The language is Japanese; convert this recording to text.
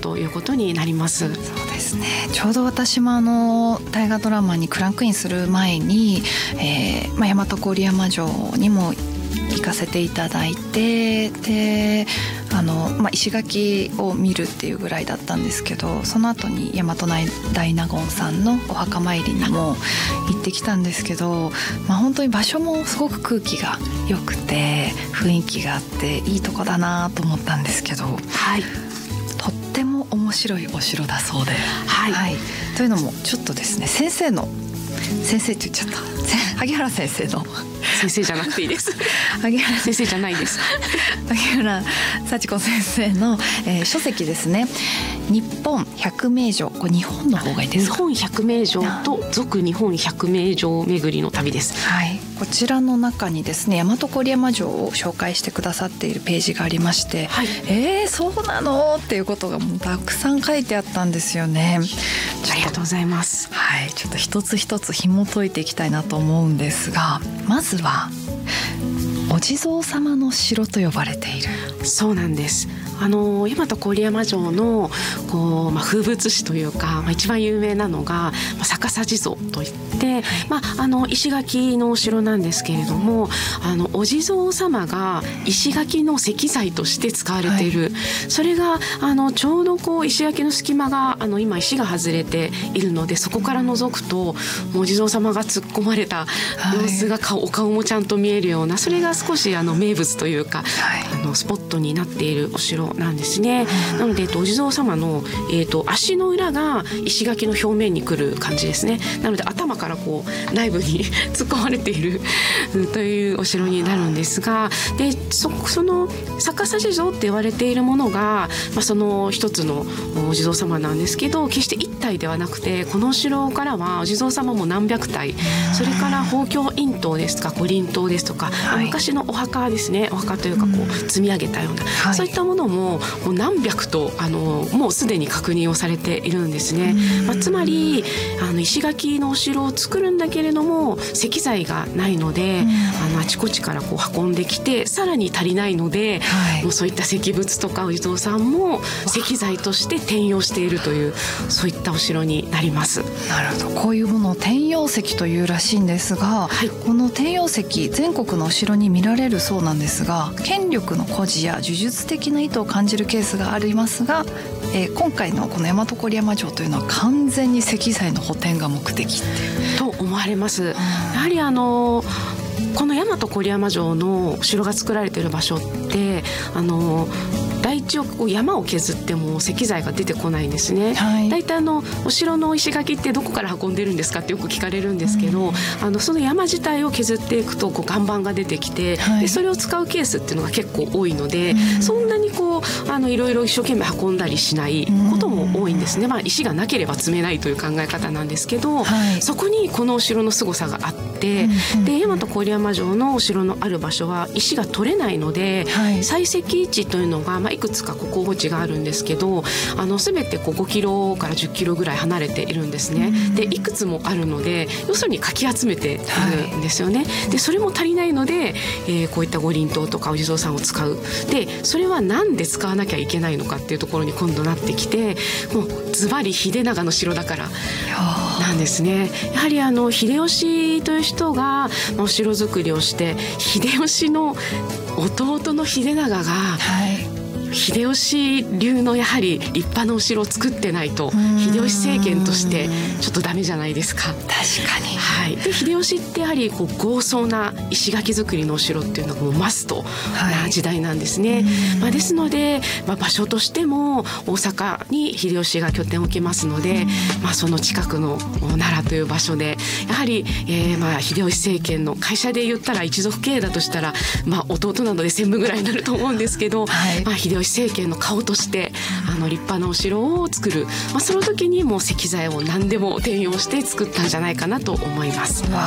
ということになります。 そうですね。ちょうど私も大河ドラマにクランクインする前に、大和郡山城にも行かせていただいて、で石垣を見るっていうぐらいだったんですけど、その後に大和大納言さんのお墓参りにも行ってきたんですけど、本当に場所もすごく空気が良くて雰囲気があっていいとこだなと思ったんですけど、 はい、 とっても面白いお城だそうで、 はいはい、というのもちょっとですね、先生って言っちゃった萩原先生の先生じゃなくていいです萩原先生じゃないです萩原幸子先生の、書籍ですね。日本百名城、これ日本の方がいいですか？ 日本百名城と続日本百名城巡りの旅です。 はい、こちらの中にですね、大和郡山城を紹介してくださっているページがありまして、はい、そうなのっていうことがもうたくさん書いてあったんですよね。 ありがとうございます。 はい、ちょっと一つ一つ紐解いていきたいなと思うんですが、まずはお地蔵様の城と呼ばれている。 そうなんです。大和郡山城の風物詩というか、一番有名なのが逆さ地蔵といって、石垣のお城なんですけれども、お地蔵様が石垣の石材として使われている、はい、それがちょうど石垣の隙間が今石が外れているので、そこから覗くとお地蔵様が突っ込まれた様子が、お顔もちゃんと見えるような、それが少し名物というか、はい、スポットになっているお城なんですね。なのでお地蔵様の、足の裏が石垣の表面に来る感じですね。なので頭から内部に突っ込まれているというお城になるんですが、でその逆さ地蔵って言われているものが、その一つのお地蔵様なんですけど、決して一体ではなくて、このお城からはお地蔵様も何百体、それから宝鏡院塔ですとか五輪塔ですとか、はい、昔のお墓ですね、お墓というか積み上げたような、はい、そういったものも何百ともうすでに確認をされているんですね。つまり石垣のお城を作るんだけれども石材がないので、あちこちから運んできて、さらに足りないので、はい、もうそういった石仏とかお地蔵さんも石材として転用しているという、そういったお城になります。 なるほど。こういうものを転用石というらしいんですが、はい、この転用石全国のお城に見られるそうなんですが、権力の誇示や呪術的な意図を感じるケースがありますが、今回のこの大和郡山城というのは完全に石材の補填が目的と思われます。やはりこの大和郡山城の城が作られている場所って台地を山を削っても石材が出てこないんですね。はい、だいたいお城の石垣ってどこから運んでるんですかってよく聞かれるんですけど、その山自体を削っていくと岩盤が出てきて、はい、でそれを使うケースっていうのが結構多いので、そんなにいろいろ一生懸命運んだりしないことも多いんですね。石がなければ積めないという考え方なんですけど、はい、そこにこのお城の凄さがあって、で大和郡山城のお城のある場所は石が取れないので、はい、採石地というのが、いくつか候補地があるんですけど、全て5キロから10キロぐらい離れているんですね。でいくつもあるので、要するにかき集めているんですよね。はい、でそれも足りないので、こういった五輪塔とかお地蔵さんを使う。でそれはなんで使わなきゃいけないのかっていうところに今度なってきて、もうズバリ秀長の城だからなんですね。やはり秀吉という人がお城作りをして、秀吉の弟の秀長が、はい、秀吉流のやはり立派なお城を作ってないと秀吉政権としてちょっとダメじゃないですか。 確かに、 はい、で秀吉ってやはり豪壮な石垣作りのお城っていうのがもうマストな時代なんですね。はい、ですので、場所としても大阪に秀吉が拠点を置きますので、その近くの奈良という場所でやはり、秀吉政権の会社で言ったら一族経営だとしたら、弟なので専務ぐらいになると思うんですけど、はい、秀吉政権の顔として立派なお城を作る、その時にもう石材を何でも転用して作ったんじゃないかなと思います。